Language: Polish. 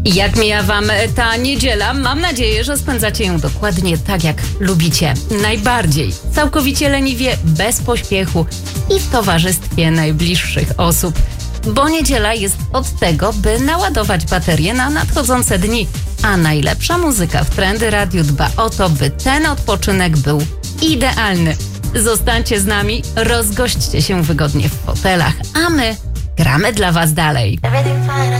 Jak mija wam ta niedziela? Mam nadzieję, że spędzacie ją dokładnie tak, jak lubicie. Najbardziej. Całkowicie leniwie, bez pośpiechu i w towarzystwie najbliższych osób. Bo niedziela jest od tego, by naładować baterię na nadchodzące dni. A najlepsza muzyka w Trendy Radiu dba o to, by ten odpoczynek był idealny. Zostańcie z nami, rozgośćcie się wygodnie w fotelach, a my gramy dla was dalej.